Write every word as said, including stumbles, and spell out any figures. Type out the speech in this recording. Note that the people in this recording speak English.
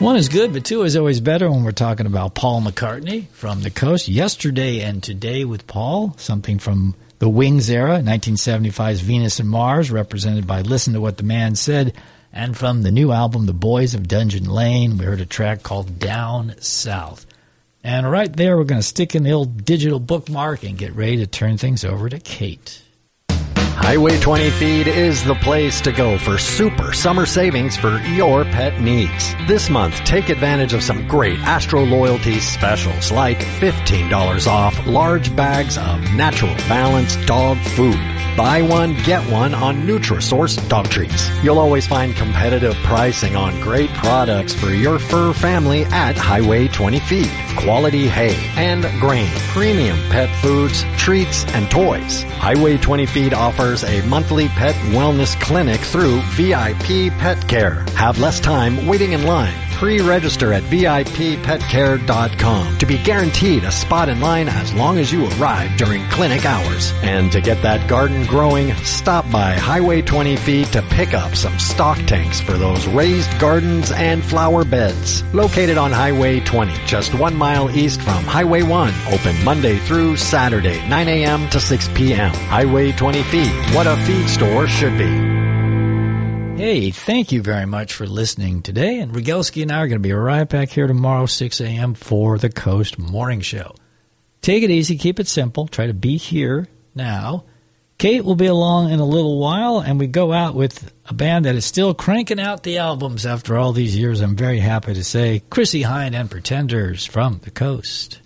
One is good, but two is always better when we're talking about Paul McCartney from the Coast. Yesterday and Today with Paul, something from the Wings era, nineteen seventy-five's Venus and Mars, represented by Listen to What the Man Said. And from the new album, The Boys of Dungeon Lane, we heard a track called Down South. And right there, we're going to stick in the old digital bookmark and get ready to turn things over to Kate. Highway twenty Feed is the place to go for super summer savings for your pet needs. This month, take advantage of some great Astro Loyalty specials like fifteen dollars off large bags of Natural Balance dog food. Buy one, get one on Nutrisource dog treats. You'll always find competitive pricing on great products for your fur family at Highway twenty Feed. Quality hay and grain, premium pet foods, treats, and toys. Highway twenty Feed offers a monthly pet wellness clinic through V I P Pet Care. Have less time waiting in line. Pre-register at V I P pet care dot com to be guaranteed a spot in line as long as you arrive during clinic hours. And to get that garden growing, stop by Highway twenty Feed to pick up some stock tanks for those raised gardens and flower beds. Located on Highway twenty, just one mile east from Highway one. Open Monday through Saturday, nine a.m. to six p.m. Highway twenty Feed, what a feed store should be. Hey, thank you very much for listening today. And Rogelski and I are going to be right back here tomorrow, six a.m. for the Coast Morning Show. Take it easy. Keep it simple. Try to be here now. Kate will be along in a little while, and we go out with a band that is still cranking out the albums after all these years. I'm very happy to say Chrissie Hynde and Pretenders from the Coast.